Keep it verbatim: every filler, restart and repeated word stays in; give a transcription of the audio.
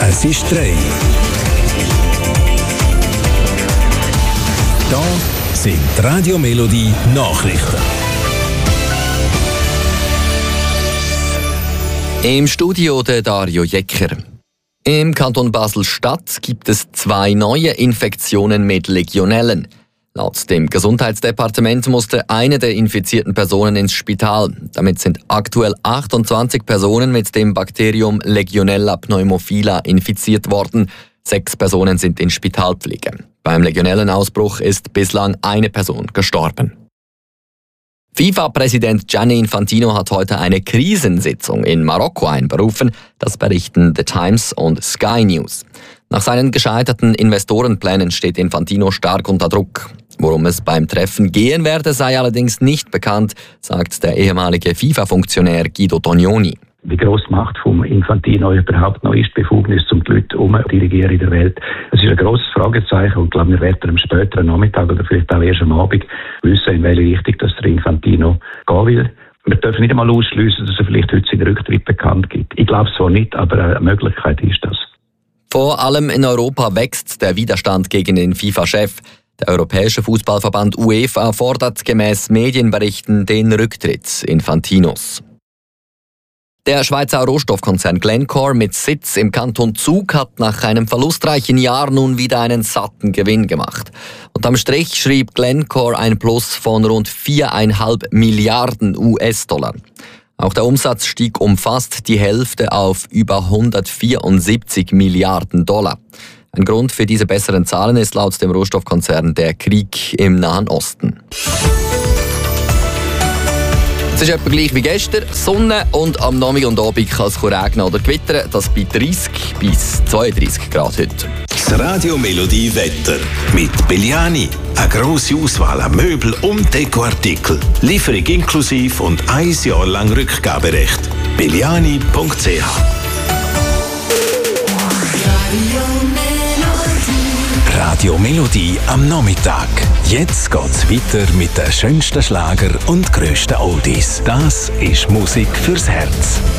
Es ist drei. Da sind die Radio Melodie Nachrichten. Im Studio der Dario Jecker. Im Kanton Basel-Stadt gibt es zwei neue Infektionen mit Legionellen. Laut dem Gesundheitsdepartement musste eine der infizierten Personen ins Spital. Damit sind aktuell achtundzwanzig Personen mit dem Bakterium Legionella pneumophila infiziert worden. Sechs Personen sind in Spitalpflege. Beim Legionellenausbruch ist bislang eine Person gestorben. FIFA-Präsident Gianni Infantino hat heute eine Krisensitzung in Marokko einberufen, das berichten The Times und Sky News. Nach seinen gescheiterten Investorenplänen steht Infantino stark unter Druck. Worum es beim Treffen gehen werde, sei allerdings nicht bekannt, sagt der ehemalige FIFA-Funktionär Guido Tognoni. Wie gross die Macht vom Infantino überhaupt noch ist, Befugnis, um die Leute umdirigieren in der Welt. Das ist ein grosses Fragezeichen und ich glaube, wir werden am späteren Nachmittag oder vielleicht auch erst am Abend wissen, in welche Richtung das der Infantino gehen will. Wir dürfen nicht einmal ausschliessen, dass er vielleicht heute seinen Rücktritt bekannt gibt. Ich glaube es zwar nicht, aber eine Möglichkeit ist das. Vor allem in Europa wächst der Widerstand gegen den FIFA-Chef. Der Europäische Fußballverband UEFA fordert gemäß Medienberichten den Rücktritt Infantinos. Der Schweizer Rohstoffkonzern Glencore mit Sitz im Kanton Zug hat nach einem verlustreichen Jahr nun wieder einen satten Gewinn gemacht. Unterm Strich schrieb Glencore ein Plus von rund viereinhalb Milliarden U S-Dollar. Auch der Umsatz stieg um fast die Hälfte auf über hundertvierundsiebzig Milliarden Dollar. Ein Grund für diese besseren Zahlen ist laut dem Rohstoffkonzern der Krieg im Nahen Osten. Es ist etwa gleich wie gestern. Sonne und am Nachmittag und Abend kann es regnen oder gewittern. Das bei dreißig bis zweiunddreißig Grad heute. Das Radio Melodie Wetter mit Belliani. Eine grosse Auswahl an Möbel- und Dekoartikel. Lieferung inklusive und ein Jahr lang Rückgaberecht. belliani punkt c h Radio Melodie am Nachmittag. Jetzt geht's weiter mit den schönsten Schlager und grössten Oldies. Das ist Musik fürs Herz.